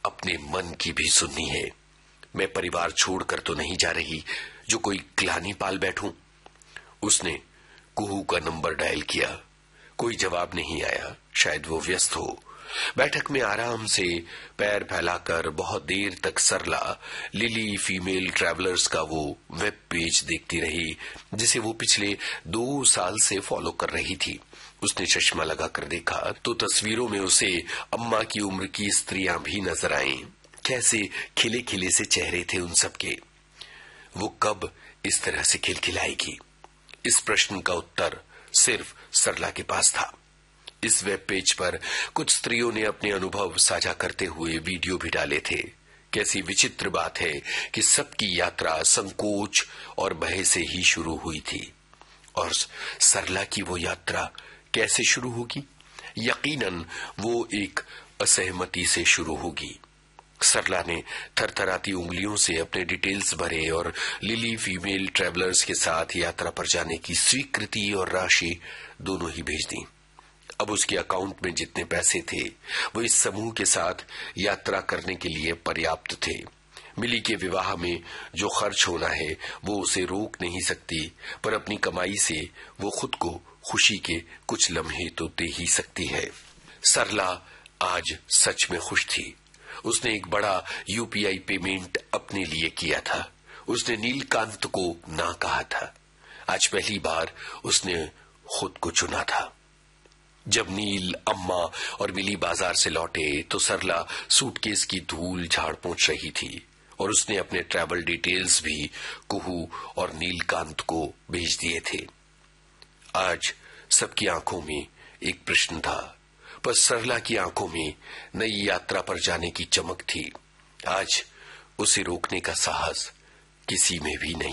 अपने मन की भी सुननी है। मैं परिवार छोड़कर तो नहीं जा रही जो कोई ग्लानि पाल बैठूं। उसने कुहू का नंबर डायल किया। कोई जवाब नहीं आया, शायद वो व्यस्त हो। बैठक में आराम से पैर फैलाकर बहुत देर तक सरला लिली फीमेल ट्रैवलर्स का वो वेब पेज देखती रही जिसे वो पिछले 2 साल से फॉलो कर रही थी। उसने चश्मा लगाकर देखा तो तस्वीरों में उसे अम्मा की उम्र की स्त्रियां भी नजर आईं। कैसे खिले खिले से चेहरे थे उन सबके। वो कब इस तरह से खिलखिलाएगी? इस प्रश्न का उत्तर सिर्फ सरला के पास था। इस वेब पेज पर कुछ स्त्रियों ने अपने अनुभव साझा करते हुए वीडियो भी डाले थे। कैसी विचित्र बात है कि सबकी यात्रा संकोच और भय से ही शुरू हुई थी। और सरला की वो यात्रा कैसे शुरू होगी? यकीनन वो एक असहमति से शुरू होगी। सरला ने थरथराती उंगलियों से अपने डिटेल्स भरे और लिली फीमेल ट्रैवलर्स के साथ यात्रा पर जाने की स्वीकृति और राशि दोनों ही भेज दी। अब उसके अकाउंट में जितने पैसे थे वो इस समूह के साथ यात्रा करने के लिए पर्याप्त थे। मिली के विवाह में जो खर्च होना है वो उसे रोक नहीं सकती, पर अपनी कमाई से वो खुद को खुशी के कुछ लम्हे तो दे ही सकती है। सरला आज सच में खुश थी। उसने एक बड़ा यूपीआई पेमेंट अपने लिए किया था। उसने नीलकांत को ना कहा था। आज पहली बार उसने खुद को चुना था। जब नील, अम्मा और मिली बाजार से लौटे तो सरला सूटकेस की धूल झाड़ पोंछ रही थी और उसने अपने ट्रैवल डिटेल्स भी कुहू और नीलकांत को भेज दिए थे। आज सबकी आंखों में एक प्रश्न था, पर सरला की आंखों में नई यात्रा पर जाने की चमक थी। आज उसे रोकने का साहस किसी में भी नहीं